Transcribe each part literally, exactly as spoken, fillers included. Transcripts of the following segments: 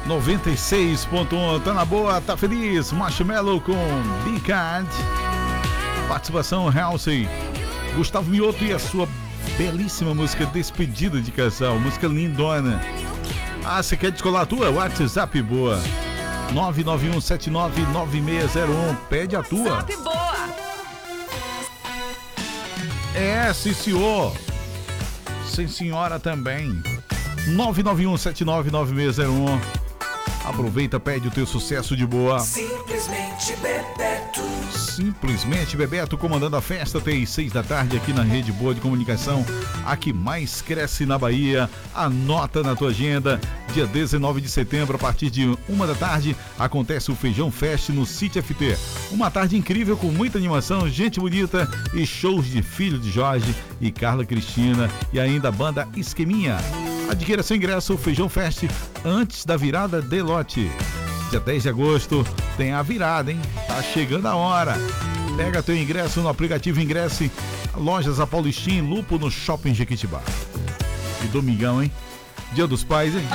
noventa e seis ponto um, tá na boa, tá feliz. Marshmello com Be Kind. Participação Halsey, Gustavo Mioto e a sua belíssima música Despedida de Casal, música lindona. Ah, você quer descolar a tua? WhatsApp boa nove nove um sete nove nove seis zero um, pede a tua. WhatsApp boa. É, sim senhor. Sim senhora também. nove nove um sete nove nove seis zero um. Aproveita, pede o teu sucesso de boa. Simplesmente Bebeto. Simplesmente Bebeto comandando a festa até às seis da tarde aqui na Rede Boa de Comunicação, a que mais cresce na Bahia. Anota na tua agenda, dia dezenove de setembro, a partir de uma da tarde, acontece o Feijão Fest no City F T. Uma tarde incrível com muita animação, gente bonita e shows de Filho de Jorge e Carla Cristina e ainda a banda Esqueminha. Adquira seu ingresso, o Feijão Fest, antes da virada de lote. Dia dez de agosto tem a virada, hein? Tá chegando a hora. Pega teu ingresso no aplicativo Ingresse, lojas Apaulistim, Lupo no Shopping Jequitibá. E domingão, hein? Dia dos Pais, hein?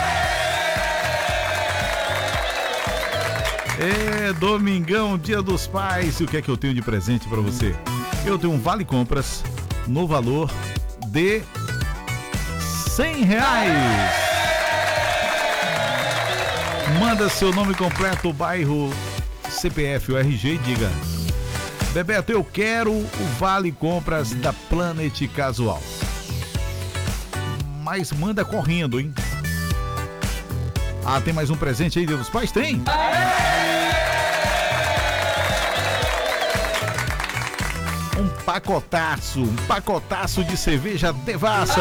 É, domingão, Dia dos Pais. E o que é que eu tenho de presente pra você? Eu tenho um vale compras no valor de cem reais. Manda seu nome completo, bairro, C P F, o R G e diga: Bebeto, eu quero o vale compras da Planet Casual. Mas manda correndo, hein? Ah, tem mais um presente aí, Dia dos Pais? Tem? Um pacotaço, um pacotaço de cerveja Devassa.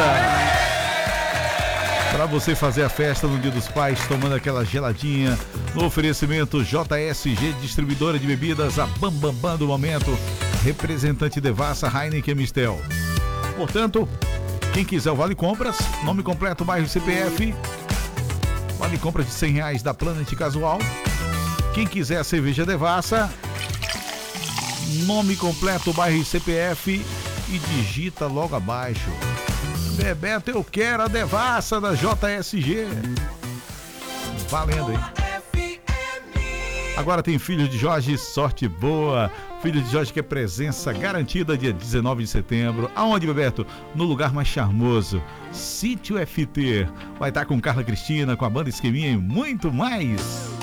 Para você fazer a festa no Dia dos Pais, tomando aquela geladinha, no oferecimento J S G, distribuidora de bebidas, a Bambambam Bam Bam do momento, representante Devassa, Heineken e Mistel. Portanto, quem quiser o Vale Compras, nome completo, bairro, C P F, Vale Compras de cem reais da Planet Casual. Quem quiser a cerveja Devassa, nome completo, bairro e C P F e digita logo abaixo: Bebeto, eu quero a Devassa da J S G. Valendo, hein? Agora tem Filho de Jorge, sorte boa. Filho de Jorge que é presença garantida dia dezenove de setembro. Aonde, Bebeto? No lugar mais charmoso, Sítio F T. Vai estar com Carla Cristina, com a banda Esqueminha e muito mais.